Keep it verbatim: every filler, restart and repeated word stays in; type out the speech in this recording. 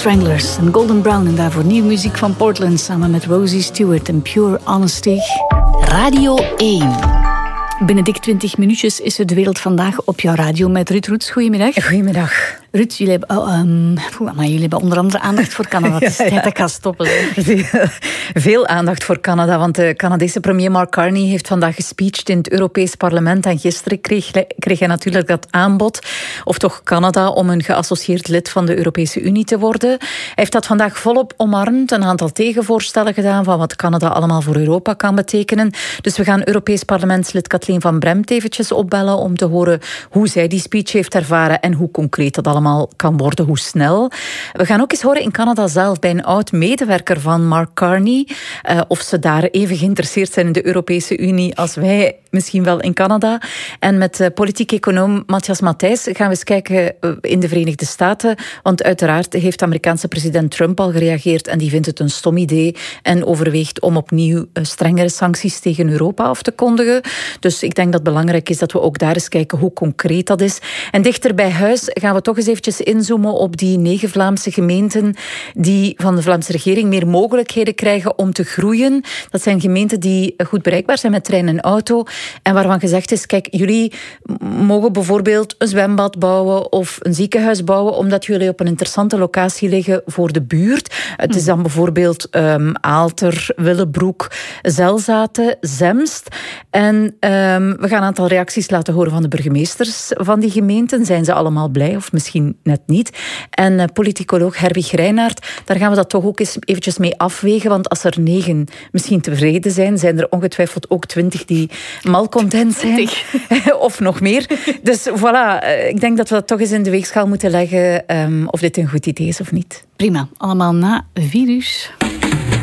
Stranglers en Golden Brown en daarvoor nieuwe muziek van Portland samen met Rosie Stewart en Pure Honesty. Radio één. Binnen dik twintig minuutjes is het De Wereld Vandaag op jouw radio met Ruud Roets. Goedemiddag. Goedemiddag. Ruud, jullie hebben, oh, um, maar jullie hebben onder andere aandacht voor Canada. Het is tijd dat ik ga stoppen. Veel, veel aandacht voor Canada, want de Canadese premier Mark Carney heeft vandaag gespeecht in het Europees Parlement. En gisteren kreeg, kreeg hij natuurlijk dat aanbod, of toch Canada, om een geassocieerd lid van de Europese Unie te worden. Hij heeft dat vandaag volop omarmd, een aantal tegenvoorstellen gedaan van wat Canada allemaal voor Europa kan betekenen. Dus we gaan Europees Parlementslid Kathleen van Bremt eventjes opbellen om te horen hoe zij die speech heeft ervaren en hoe concreet dat allemaal kan worden, hoe snel. We gaan ook eens horen in Canada zelf bij een oud-medewerker van Mark Carney uh, of ze daar even geïnteresseerd zijn in de Europese Unie als wij misschien wel in Canada. En met uh, politiek econoom Matthias Matthijs gaan we eens kijken uh, in de Verenigde Staten, want uiteraard heeft de Amerikaanse president Trump al gereageerd en die vindt het een stom idee en overweegt om opnieuw uh, strengere sancties tegen Europa af te kondigen. Dus ik denk dat het belangrijk is dat we ook daar eens kijken hoe concreet dat is. En dichter bij huis gaan we toch eens eventjes inzoomen op die negen Vlaamse gemeenten die van de Vlaamse regering meer mogelijkheden krijgen om te groeien. Dat zijn gemeenten die goed bereikbaar zijn met trein en auto en waarvan gezegd is, kijk, jullie mogen bijvoorbeeld een zwembad bouwen of een ziekenhuis bouwen omdat jullie op een interessante locatie liggen voor de buurt. Het is dan bijvoorbeeld um, Aalter, Willebroek, Zelzaten, Zemst. En um, we gaan een aantal reacties laten horen van de burgemeesters van die gemeenten. Zijn ze allemaal blij of misschien net niet? En uh, politicoloog Herwig Reinaert, daar gaan we dat toch ook eens eventjes mee afwegen, want als er negen misschien tevreden zijn, zijn er ongetwijfeld ook twintig die malcontent zijn. Of nog meer. Dus voilà, ik denk dat we dat toch eens in de weegschaal moeten leggen um, of dit een goed idee is of niet. Prima, allemaal na vier uur.